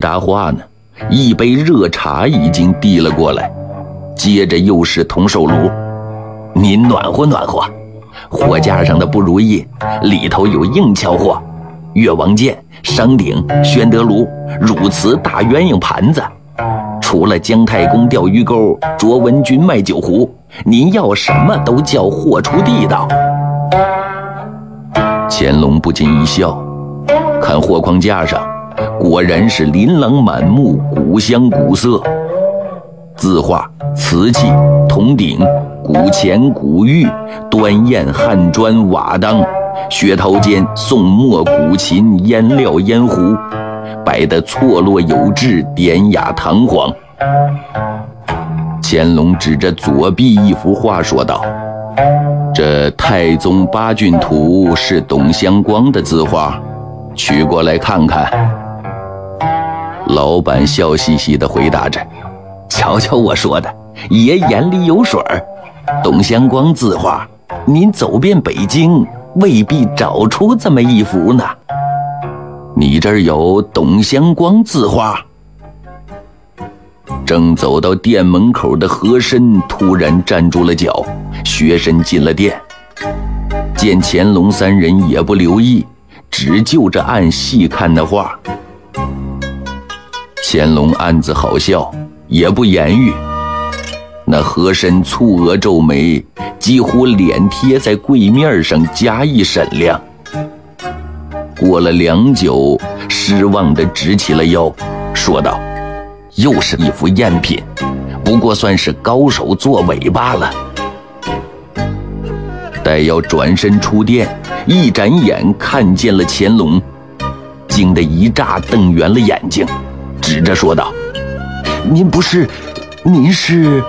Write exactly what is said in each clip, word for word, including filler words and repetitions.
搭话呢，一杯热茶已经递了过来，接着又是铜手炉。您暖和暖和，货架上的不如意里头有硬敲货，越王剑、商鼎、宣德炉、汝瓷大鸳鸯盘子，除了姜太公钓鱼钩、卓文君卖酒壶，您要什么都叫货出地道。乾隆不禁一笑，看货框架上果然是琳琅满目，古香古色，字画、瓷器、铜鼎、古钱、古玉、端砚、汉砖、瓦当、薛涛间、宋末古琴、烟料、烟壶，摆得错落有致，典雅堂皇。乾隆指着左壁一幅画说道：“这太宗八骏图是董相光的字画，取过来看看。”老板笑嘻嘻地回答着：“瞧瞧我说的，爷眼里有水儿。董相光字画，您走遍北京未必找出这么一幅呢。你这儿有董相光字画？”正走到店门口的和珅突然站住了脚，学身进了店。见乾隆三人也不留意，只就着案细看那画。乾隆暗自好笑，也不言语。那和珅蹙额皱眉，几乎脸贴在柜面上加以审量。过了良久，失望地直起了腰，说道：“又是一幅赝品，不过算是高手作伪罢了。”待要转身出店，一眨眼看见了乾隆，惊得一乍瞪圆了眼睛，指着说道：“您不是，您是……”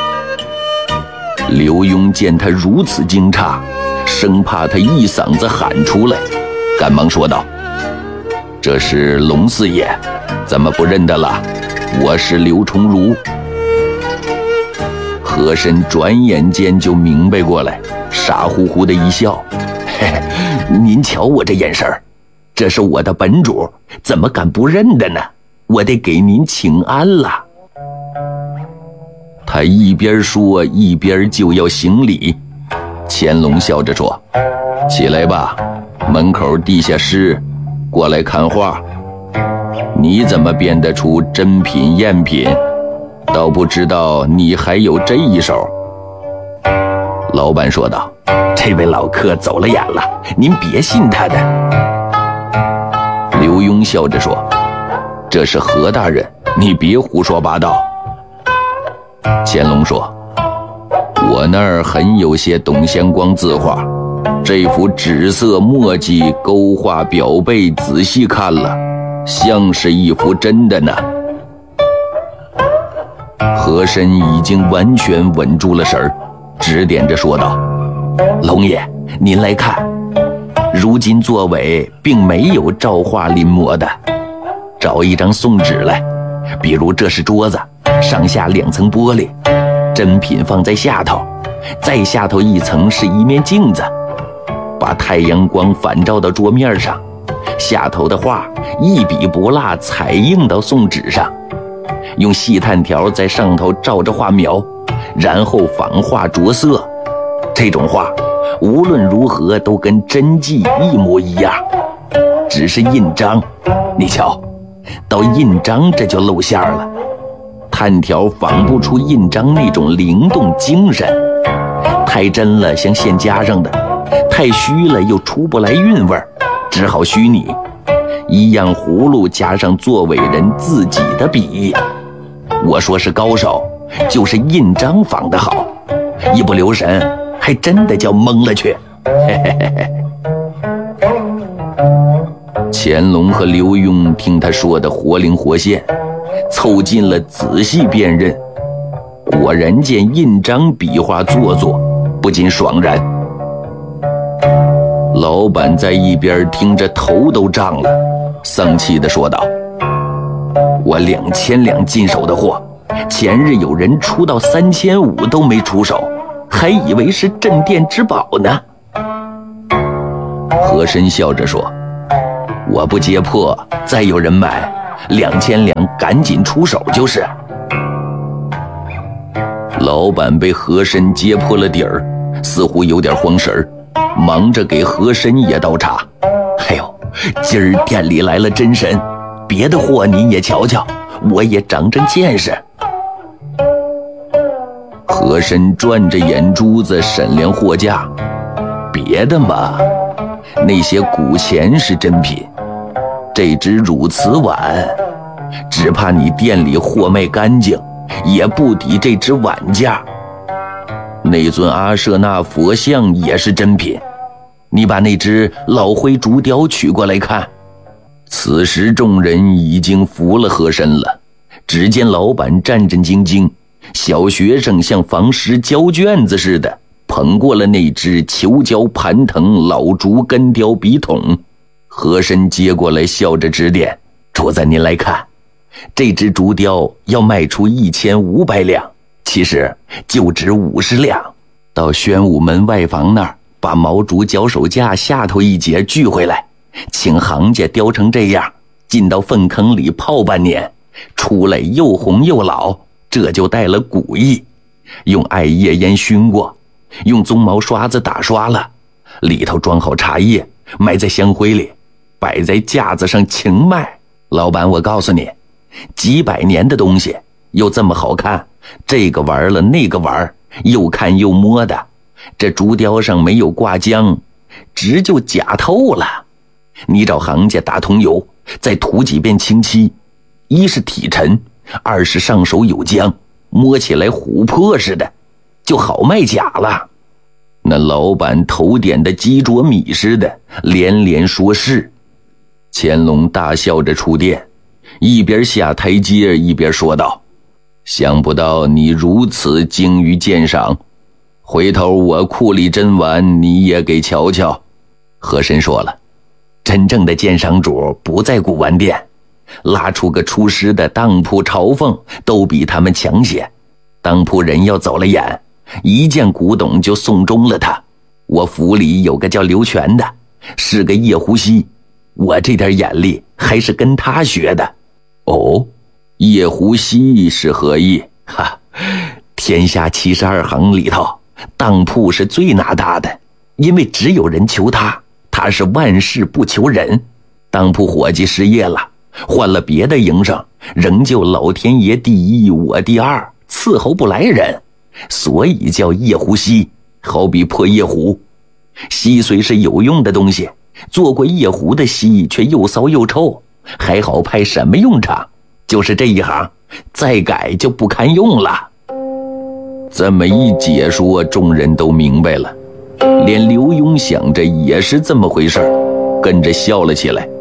刘墉见他如此惊诧，生怕他一嗓子喊出来，赶忙说道：“这是龙四爷，怎么不认得了？我是刘重儒。”和珅转眼间就明白过来，傻乎乎的一笑：“嘿嘿，您瞧我这眼神儿，这是我的本主，怎么敢不认得呢？我得给您请安了。”他一边说一边就要行礼。乾隆笑着说：“起来吧，门口地下师，过来看画。你怎么辨得出真品赝品？倒不知道你还有这一手。”老板说道：“这位老客走了眼了，您别信他的。”刘墉笑着说：“这是何大人，你别胡说八道。”乾隆说：“我那儿很有些董相光字画，这幅纸色墨迹勾画表背仔细看了，像是一幅真的呢。”和珅已经完全稳住了神儿，指点着说道：“龙爷，您来看，如今作伪并没有照画临摹的，找一张宋纸来，比如这是桌子，上下两层玻璃，真品放在下头，再下头一层是一面镜子，把太阳光反照到桌面上，下头的画一笔不落彩印到宋纸上，用细炭条在上头照着画描，然后仿画着色，这种画无论如何都跟真迹一模一样，只是印章，你瞧，到印章这就露馅了，炭条仿不出印章那种灵动精神，太真了像现加上的，太虚了又出不来韵味，只好虚拟，一样葫芦加上作伪人自己的笔。我说是高手，就是印章仿得好，一不留神还真的叫蒙了去。嘿嘿嘿嘿。乾隆和刘墉听他说的活灵活现，凑近了仔细辨认，果然见印章笔画做作，不禁爽然。老板在一边听着头都胀了，丧气地说道：“我两千两进手的货，前日有人出到三千五都没出手，还以为是镇店之宝呢。”和珅笑着说：“我不揭破，再有人买， 两千两赶紧出手就是。老板被和珅揭破了底儿，似乎有点慌神儿，忙着给和珅也倒茶。哎呦，今儿店里来了真神，别的货您也瞧瞧，我也长长见识。和珅转着眼珠子审量货架，别的嘛，那些古钱是真品，这只汝瓷碗，只怕你店里货卖干净，也不抵这只碗价。那尊阿舍那佛像也是真品，你把那只老灰竹雕取过来看。此时众人已经服了和珅了，只见老板战战兢兢，小学生像房师交卷子似的捧过了那只球胶盘藤老竹根雕笔筒。和珅接过来笑着指点：主子您来看，这只竹雕要卖出一千五百两，其实就值五十两。到宣武门外房那儿，把毛竹脚手架下头一截锯回来，请行家雕成这样，进到粪坑里泡半年，出来又红又老，这就带了古意。用艾叶烟熏过，用鬃毛刷子打刷了，里头装好茶叶，埋在香灰里，摆在架子上请卖。老板，我告诉你，几百年的东西又这么好看，这个玩了那个玩，又看又摸的，这竹雕上没有挂浆，直就假透了。你找行家打桐油，再涂几遍清漆，一是体沉，二是上手有浆，摸起来琥珀似的，就好卖假了。那老板头点的鸡啄米似的，连连说是。乾隆大笑着出殿，一边下台阶一边说道：想不到你如此精于鉴赏，回头我库里珍玩你也给瞧瞧。和珅说了，真正的鉴赏主不在古玩店，拉出个出师的当铺朝奉都比他们强些。当铺人要走了眼，一见古董就送终了他。我府里有个叫刘全的，是个夜壶溪，我这点眼力还是跟他学的。哦，夜壶溪是何意？哈，天下七十二行里头，当铺是最拿大的，因为只有人求他，他是万事不求人。当铺伙计失业了，换了别的营生，仍旧老天爷第一我第二，伺候不来人，所以叫夜壶溪，好比破夜壶。溪虽是有用的东西，做过夜壶的溪却又骚又臭，还好派什么用场？就是这一行，再改就不堪用了。这么一解说，众人都明白了，连刘墉想着也是这么回事，跟着笑了起来。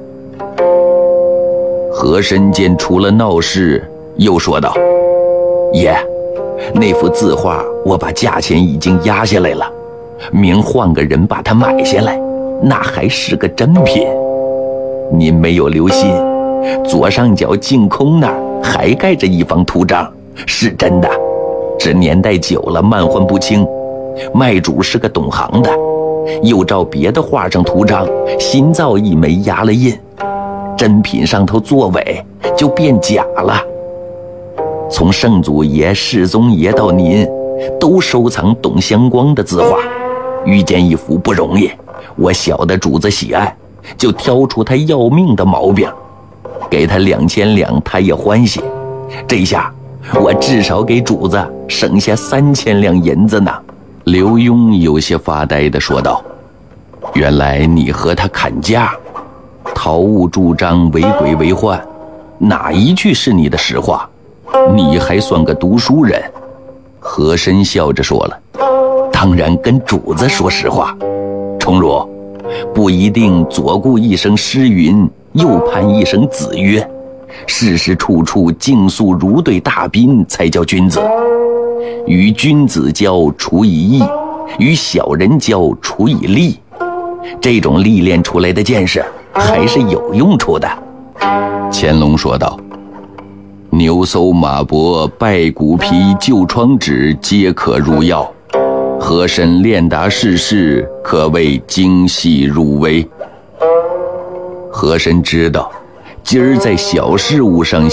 和珅见出了闹事，又说道：爷，那幅字画我把价钱已经压下来了，明换个人把它买下来，那还是个真品。您没有留心，左上角净空那儿还盖着一方图章，是真的，只年代久了漫换不清，卖主是个懂行的，又照别的画上图章新造一枚压了印，真品上头作伪就变假了。从圣祖爷、世宗爷到您，都收藏懂相光的字画，遇见一幅不容易，我晓得主子喜爱，就挑出他要命的毛病，给他两千两他也欢喜。这下我至少给主子省下三千两银子呢。刘墉有些发呆地说道：原来你和他砍价，逃物助张，为鬼为患，哪一句是你的实话？你还算个读书人。和珅笑着说了：当然跟主子说实话。崇儒不一定左顾一声诗云，右盼一声子曰，事事处处竞速如对大宾，才叫君子。与君子交处以义，与小人交处以利，这种历练出来的见识还是有用处的。乾隆说道：牛搜马搏，败骨皮，旧疮纸，皆可入药。和珅练达世事，可谓精细入微。和珅知道今儿在小事物上